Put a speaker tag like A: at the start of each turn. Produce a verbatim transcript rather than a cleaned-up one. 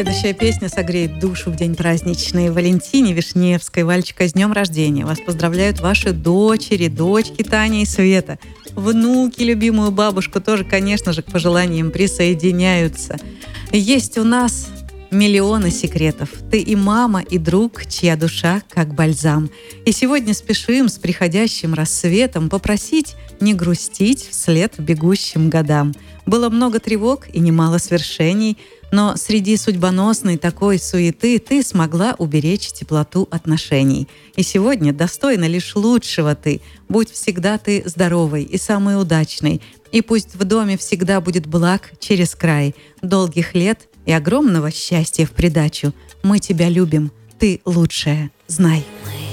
A: Следующая песня согреет душу в день праздничный. Валентине Вишневской. Валечка, с днем рождения. Вас поздравляют ваши дочери, дочки Таня и Света. Внуки, любимую бабушку тоже, конечно же, к пожеланиям присоединяются. Есть у нас миллионы секретов. Ты и мама, и друг, чья душа как бальзам. И сегодня спешим с приходящим рассветом попросить не грустить вслед бегущим годам. Было много тревог и немало свершений, но среди судьбоносной такой суеты ты смогла уберечь теплоту отношений. И сегодня достойна лишь лучшего ты. Будь всегда ты здоровой и самой удачной. И пусть в доме всегда будет благ через край. Долгих лет и огромного счастья в придачу. Мы тебя любим, ты лучшая, знай.